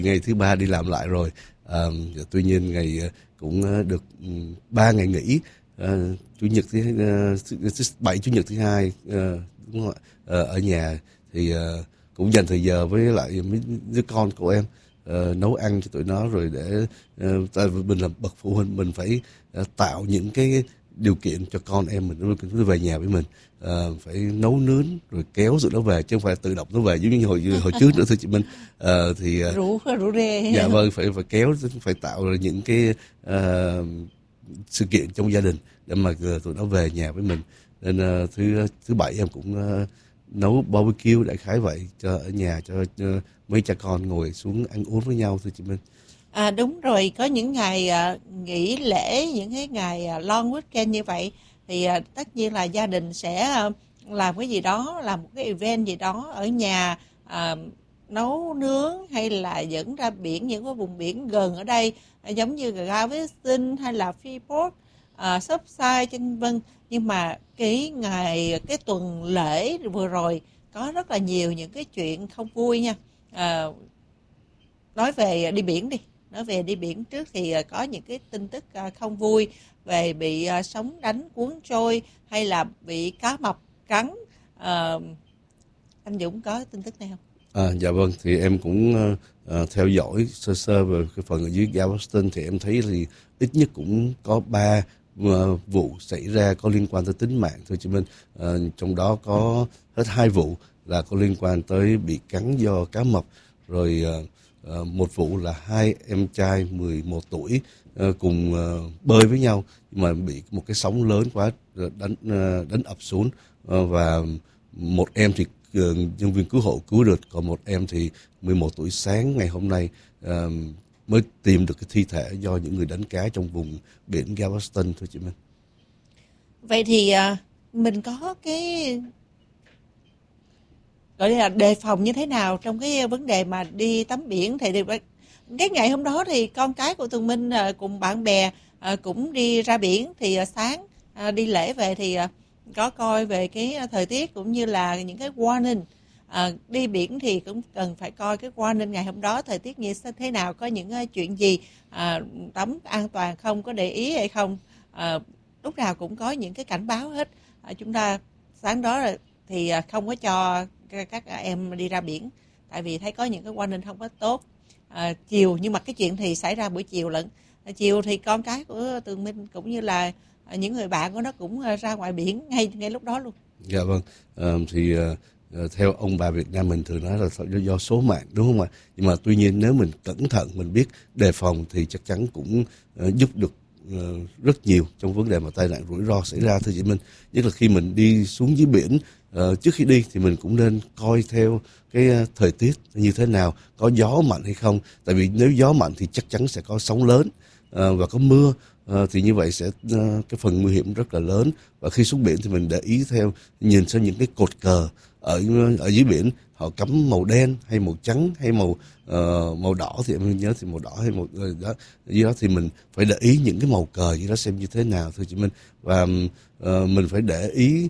Ngày thứ ba đi làm lại rồi. Tuy nhiên ngày cũng được 3 ngày nghỉ, chủ nhật thứ bảy, chủ nhật thứ hai, đúng không ạ? Ở nhà thì cũng dành thời giờ với lại mấy đứa con của em, nấu ăn cho tụi nó, rồi để mình là bậc phụ huynh, mình phải tạo những cái điều kiện cho con em mình nó về nhà với mình, phải nấu nướng rồi kéo tụi nó về, chứ không phải tự động nó về giống như hồi trước nữa thưa chị Minh. Thì rủ rê. dạ vâng, phải kéo, phải tạo ra những cái sự kiện trong gia đình để mà tụi nó về nhà với mình. Nên thứ bảy em cũng nấu barbecue đại khái vậy, cho ở nhà, cho mấy cha con ngồi xuống ăn uống với nhau thưa chị Minh. Đúng rồi, có những ngày nghỉ lễ, những cái ngày long weekend như vậy thì tất nhiên là gia đình sẽ làm cái gì đó, làm một cái event gì đó ở nhà, nấu nướng hay là dẫn ra biển, những cái vùng biển gần ở đây, giống như Galveston hay là Freeport, Surfside chân vân. Nhưng mà cái tuần lễ vừa rồi có rất là nhiều những cái chuyện không vui nha. Nói về đi biển đi. Nói về đi biển trước thì có những cái tin tức không vui về bị sóng đánh cuốn trôi hay là bị cá mập cắn. Anh Dũng có tin tức này không? Dạ vâng, thì em cũng theo dõi sơ sơ về cái phần ở dưới Galveston, thì em thấy thì ít nhất cũng có 3 vụ xảy ra có liên quan tới tính mạng thôi chị Minh. Trong đó có hết 2 vụ là có liên quan tới bị cắn do cá mập, rồi một vụ là 2 em trai 11 tuổi cùng bơi với nhau, nhưng mà bị một cái sóng lớn quá đánh ập xuống, và một em thì nhân viên cứu hộ cứu được, còn một em thì 11 tuổi sáng ngày hôm nay mới tìm được cái thi thể do những người đánh cá trong vùng biển Galveston thôi chị Minh. Vậy thì mình có cái gọi là đề phòng như thế nào trong cái vấn đề mà đi tắm biển? Thì cái ngày hôm đó thì con cái của Tường Minh cùng bạn bè cũng đi ra biển, thì sáng đi lễ về thì có coi về cái thời tiết cũng như là những cái warning. Đi biển thì cũng cần phải coi cái warning ngày hôm đó thời tiết như thế nào, có những chuyện gì, tắm an toàn không, có để ý hay không. Lúc nào cũng có những cái cảnh báo hết. Chúng ta sáng đó thì không có cho các em đi ra biển, tại vì thấy có những cái warning không có tốt. Chiều, nhưng mà cái chuyện thì xảy ra buổi chiều lận. Chiều thì con cái của Tường Minh cũng như là những người bạn của nó cũng ra ngoài biển ngay lúc đó luôn. Dạ vâng, thì theo ông bà Việt Nam mình thường nói là do số mạng, đúng không ạ? Nhưng mà tuy nhiên nếu mình cẩn thận, mình biết đề phòng thì chắc chắn cũng giúp được rất nhiều trong vấn đề mà tai nạn rủi ro xảy ra thưa chị Minh. Nhất là khi mình đi xuống dưới biển, trước khi đi thì mình cũng nên coi theo cái thời tiết như thế nào, có gió mạnh hay không. Tại vì nếu gió mạnh thì chắc chắn sẽ có sóng lớn, và có mưa, thì như vậy sẽ cái phần nguy hiểm rất là lớn. Và khi xuống biển thì mình để ý theo, nhìn xem những cái cột cờ ở dưới biển họ cắm màu đen hay màu trắng hay màu đỏ, thì em nhớ thì màu đỏ hay màu đó dưới đó, thì mình phải để ý những cái màu cờ dưới đó xem như thế nào thưa chị Minh. Và mình phải để ý,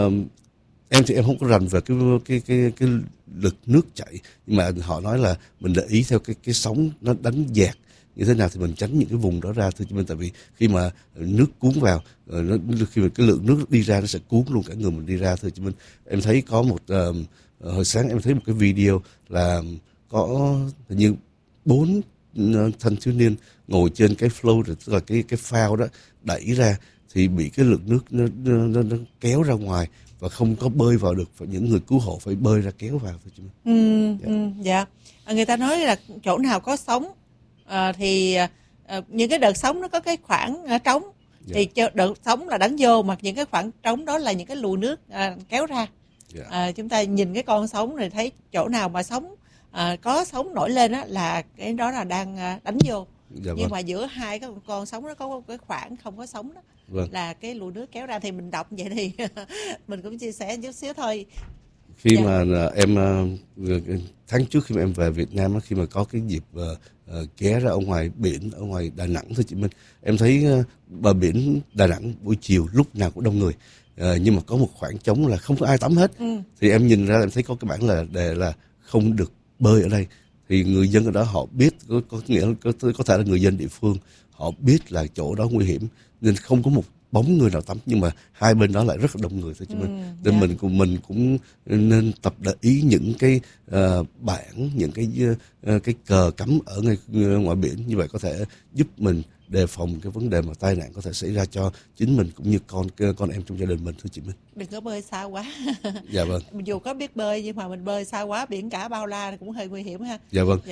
em thì em không có rành về cái lực nước chảy, nhưng mà họ nói là mình để ý theo cái sóng nó đánh dạt như thế nào thì mình tránh những cái vùng đó ra thưa chị Minh. Tại vì khi mà nước cuốn vào, khi mà cái lượng nước đi ra nó sẽ cuốn luôn cả người mình đi ra thưa chị Minh. Em thấy có một hồi sáng em thấy một cái video là có hình như 4 thanh thiếu niên ngồi trên cái float, tức là cái phao đó đẩy ra, thì bị cái lượng nước nó kéo ra ngoài và không có bơi vào được, và những người cứu hộ phải bơi ra kéo vào thôi chị Minh. Dạ. Người ta nói là chỗ nào có sóng thì những cái đợt sóng nó có cái khoảng trống, thì đợt sóng là đánh vô, mà những cái khoảng trống đó là những cái luồng nước kéo ra. Chúng ta nhìn cái con sóng rồi thấy chỗ nào mà sóng có sóng nổi lên á, là cái đó là đang đánh vô. Nhưng mà giữa hai cái con sóng nó có cái khoảng không có sóng đó, là cái luồng nước kéo ra. Thì mình đọc vậy thì mình cũng chia sẻ chút xíu thôi. Khi mà em tháng trước khi mà em về Việt Nam, khi mà có cái dịp ghé ra ở ngoài biển, ở ngoài Đà Nẵng thôi chị Minh, em thấy bờ biển Đà Nẵng buổi chiều lúc nào cũng đông người, nhưng mà có một khoảng trống là không có ai tắm hết. Thì em nhìn ra em thấy có cái bảng là đề là không được bơi ở đây. thì người dân ở đó họ biết, có nghĩa là có thể là người dân địa phương họ biết là chỗ đó nguy hiểm nên không có một bóng người nào tắm, nhưng mà hai bên đó lại rất là đông người thôi chứ nên mình cũng nên tập để ý những cái bảng, những cái cờ cấm ở ngay ngoài biển, như vậy có thể giúp mình đề phòng cái vấn đề mà tai nạn có thể xảy ra cho chính mình cũng như con em trong gia đình mình, thưa chị Minh. Đừng có bơi xa quá. Dạ vâng. Dù có biết bơi nhưng mà mình bơi xa quá, biển cả bao la thì cũng hơi nguy hiểm ha. Dạ vâng.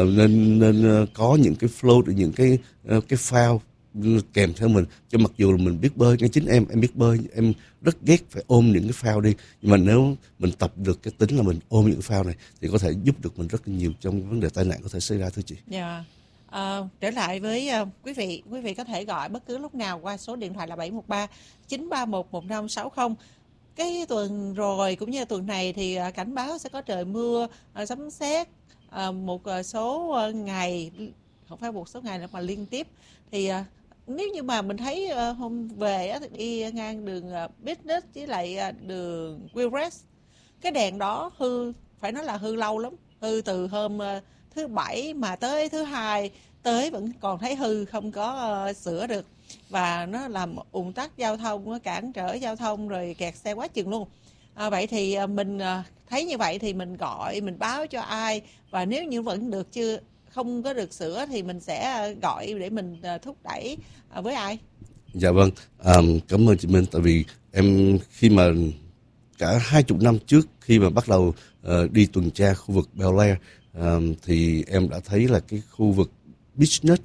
Nên có những cái float, những cái phao kèm theo mình, cho mặc dù là mình biết bơi, ngay chính em biết bơi, em rất ghét phải ôm những cái phao đi, nhưng mà nếu mình tập được cái tính là mình ôm những cái phao này thì có thể giúp được mình rất là nhiều trong vấn đề tai nạn có thể xảy ra, thưa chị. Dạ. Trở lại với quý vị có thể gọi bất cứ lúc nào qua số điện thoại là 713 931 1560. Cái tuần rồi cũng như tuần này thì cảnh báo sẽ có trời mưa, sấm sét một số ngày, không phải một số ngày nữa mà liên tiếp. Thì nếu như mà mình thấy hôm về thì đi ngang đường Business với lại đường Willrest, cái đèn đó hư, phải nói là hư lâu lắm, hư từ hôm thứ Bảy mà tới thứ Hai tới vẫn còn thấy hư, không có sửa được, và nó làm ùn tắc giao thông, cản trở giao thông rồi kẹt xe quá chừng luôn. Vậy thì mình thấy như vậy thì mình gọi, mình báo cho ai, và nếu như vẫn được chưa, không có được sửa thì mình sẽ gọi để mình thúc đẩy với ai? Dạ vâng, cảm ơn chị Minh. Tại vì em khi mà cả 20 năm trước khi mà bắt đầu đi tuần tra khu vực Bel Air, thì em đã thấy là cái khu vực Business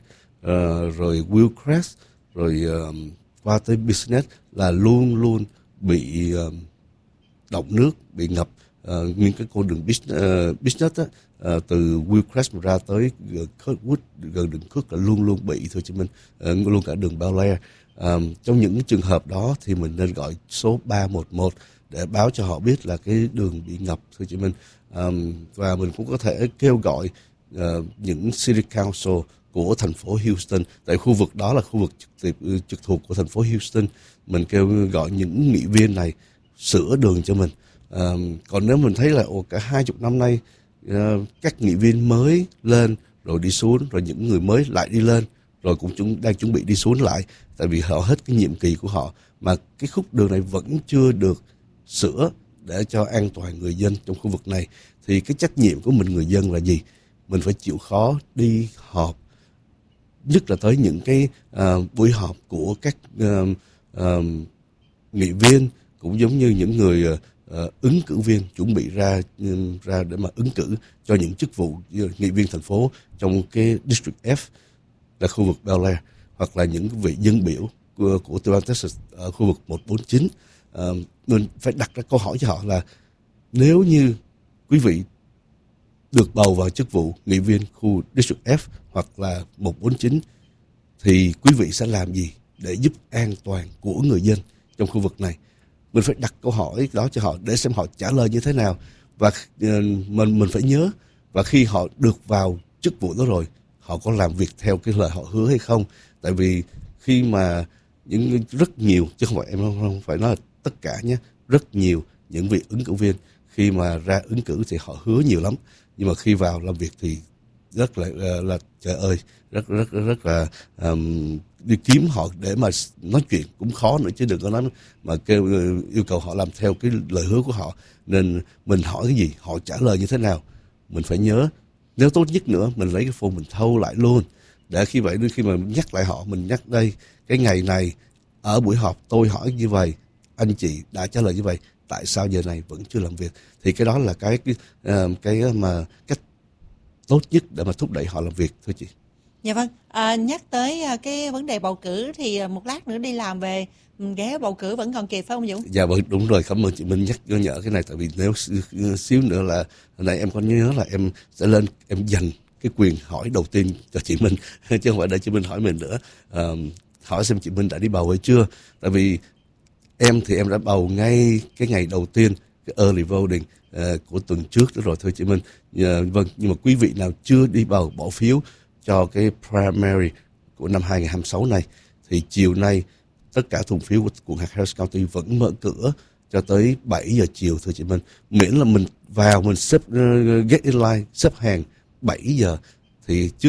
rồi Willcrest rồi qua tới Business là luôn luôn bị động nước, bị ngập. Những cái con đường Business á, từ Willcrest ra tới Kirkwood gần đường Cook là luôn luôn bị, thưa chị Minh, luôn cả đường Bel Air. Trong những trường hợp đó thì mình nên gọi số 311 để báo cho họ biết là cái đường bị ngập, thưa chị Minh. Và mình cũng có thể kêu gọi những City Council của thành phố Houston, tại khu vực đó là khu vực trực thuộc của thành phố Houston. Mình kêu gọi những nghị viên này sửa đường cho mình. Còn nếu mình thấy là cả 20 năm nay các nghị viên mới lên rồi đi xuống, rồi những người mới lại đi lên, rồi cũng đang chuẩn bị đi xuống lại, tại vì họ hết cái nhiệm kỳ của họ, mà cái khúc đường này vẫn chưa được sửa để cho an toàn người dân trong khu vực này, thì cái trách nhiệm của mình người dân là gì? Mình phải chịu khó đi họp, nhất là tới những cái buổi họp của các nghị viên, cũng giống như những người ứng cử viên chuẩn bị ra để mà ứng cử cho những chức vụ nghị viên thành phố trong cái District F là khu vực Bel Air, hoặc là những vị dân biểu của tiểu bang Texas ở khu vực 149. Mình phải đặt ra câu hỏi cho họ là nếu như quý vị được bầu vào chức vụ nghị viên khu District F hoặc là 149 thì quý vị sẽ làm gì để giúp an toàn của người dân trong khu vực này? Mình phải đặt câu hỏi đó cho họ để xem họ trả lời như thế nào. Và mình phải nhớ, và khi họ được vào chức vụ đó rồi, họ có làm việc theo cái lời họ hứa hay không? Tại vì khi mà rất nhiều, chứ không phải em không phải nói là tất cả nhé, rất nhiều những vị ứng cử viên khi mà ra ứng cử thì họ hứa nhiều lắm, nhưng mà khi vào làm việc thì rất là trời ơi, rất là đi kiếm họ để mà nói chuyện cũng khó nữa, chứ đừng có nói mà yêu cầu họ làm theo cái lời hứa của họ. Nên mình hỏi cái gì, họ trả lời như thế nào, mình phải nhớ. Nếu tốt nhất nữa, mình lấy cái phone mình thâu lại luôn, để khi vậy khi mà nhắc lại họ, mình nhắc đây, cái ngày này ở buổi họp tôi hỏi như vậy, anh chị đã trả lời như vậy, tại sao giờ này vẫn chưa làm việc? Thì cái đó là cái mà cách tốt nhất để mà thúc đẩy họ làm việc, thưa chị. Dạ vâng, nhắc tới cái vấn đề bầu cử thì một lát nữa đi làm về ghé bầu cử vẫn còn kịp, phải không Dũng? Dạ vâng, đúng rồi, cảm ơn chị Minh nhớ cái này, tại vì nếu xíu nữa là hồi nãy em có nhớ là em sẽ lên em dành cái quyền hỏi đầu tiên cho chị Minh, chứ không phải để chị Minh hỏi mình nữa. Hỏi xem chị Minh đã đi bầu hay chưa, tại vì em thì em đã bầu ngay cái ngày đầu tiên, cái early voting của tuần trước đó rồi, thưa chị Minh. Vâng, nhưng mà quý vị nào chưa đi bầu bỏ phiếu cho cái primary của năm 2026 này thì chiều nay tất cả thùng phiếu của quận hạt Harris County vẫn mở cửa cho tới 7 giờ chiều, thưa chị Minh. Miễn là mình vào, mình xếp get in line, xếp hàng 7 giờ thì trước